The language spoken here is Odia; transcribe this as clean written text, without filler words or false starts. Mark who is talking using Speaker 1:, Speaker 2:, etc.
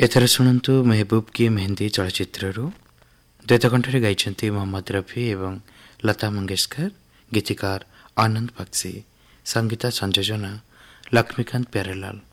Speaker 1: ଏଥର ଶୁଣନ୍ତୁ ମେହବୁବ କି ମେହେନ୍ଦି ଚଳଚ୍ଚିତ୍ରରୁ ଦ୍ୱୈତକଣ୍ଠରେ ଗାଇଛନ୍ତି ମୋହମ୍ମଦ ରଫି ଏବଂ ଲତା ମଙ୍ଗେଶକର, ଗୀତିକାର ଆନନ୍ଦ ବକ୍ସି, ସଙ୍ଗୀତ ସଂଯୋଜନା ଲକ୍ଷ୍ମୀକାନ୍ତ ପ୍ୟାରେଲାଲ।